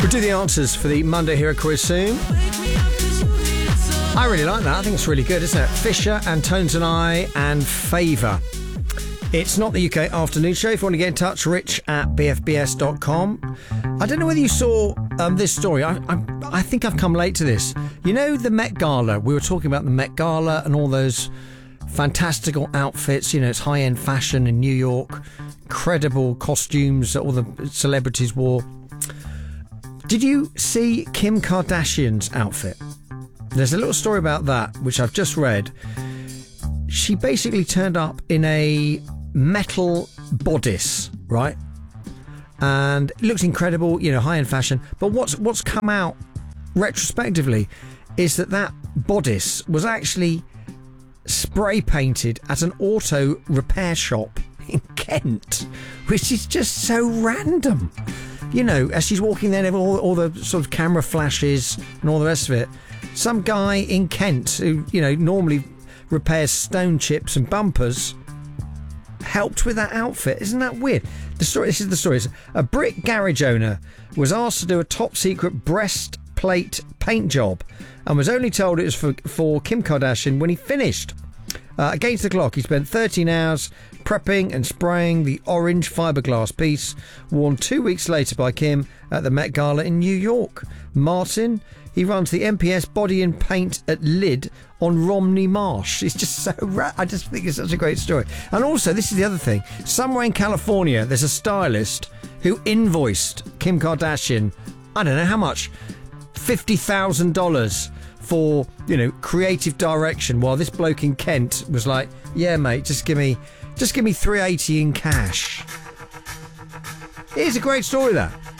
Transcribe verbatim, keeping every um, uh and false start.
We'll do the answers for the Monday Hero Quiz soon. I really like that. I think it's really good, isn't it? Fisher and Tones and I and Favour. It's not the U K afternoon show. If you want to get in touch, rich at b f b s dot com. I don't know whether you saw um, this story. I, I, I think I've come late to this. You know the Met Gala? We were talking about the Met Gala and all those fantastical outfits. You know, it's high-end fashion in New York. Incredible costumes that all the celebrities wore. Did you see Kim Kardashian's outfit? There's a little story about that, which I've just read. She basically turned up in a metal bodice, right? And it looks incredible, you know, high-end fashion. But what's what's come out retrospectively is that that bodice was actually spray painted at an auto repair shop in Kent, which is just so random. You know, as she's walking there, all, all the sort of camera flashes and all the rest of it. Some guy in Kent who, you know, normally repairs stone chips and bumpers helped with that outfit. Isn't that weird? The story. This is the story. A brick garage owner was asked to do a top secret breastplate paint job and was only told it was for, for Kim Kardashian when he finished. Uh, against the clock, he spent thirteen hours prepping and spraying the orange fiberglass piece worn two weeks later by Kim at the Met Gala in New York. Martin, he runs the M P S Body and Paint at Lid on Romney Marsh. It's just so ra- I just think it's such a great story. And also, this is the other thing. Somewhere in California, there's a stylist who invoiced Kim Kardashian, I don't know how much, fifty thousand dollars for, you know, creative direction, while this bloke in Kent was like, yeah, mate, just give me, just give me three hundred eighty in cash. It's a great story, that.